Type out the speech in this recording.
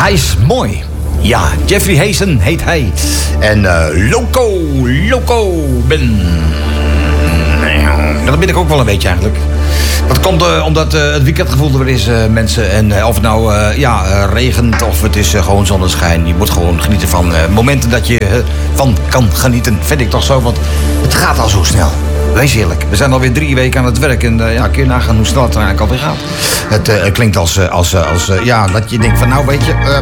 Hij is mooi. Ja, Jeffrey Hazen heet hij. En Loco Ben. Dat ben ik ook wel een beetje eigenlijk. Dat komt omdat het weekendgevoel er weer is, mensen. En of het nou regent of het is gewoon zonneschijn. Je moet gewoon genieten van momenten dat je van kan genieten. Vind ik toch zo, want het gaat al zo snel. Wees eerlijk. We zijn alweer 3 weken aan het werk. En kun je nagaan hoe snel het er eigenlijk alweer gaat. Het klinkt als dat je denkt van nou weet je...